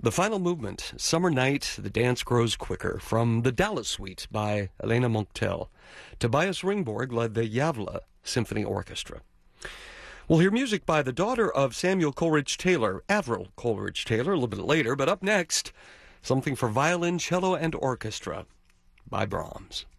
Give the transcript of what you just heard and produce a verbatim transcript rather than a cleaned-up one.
The final movement, Summer Night, The Dance Grows Quicker, from the Dallas Suite by Elena Monctel. Tobias Ringborg led the Yavla Symphony Orchestra. We'll hear music by the daughter of Samuel Coleridge Taylor, Avril Coleridge Taylor, a little bit later. But up next, something for violin, cello, and orchestra by Brahms.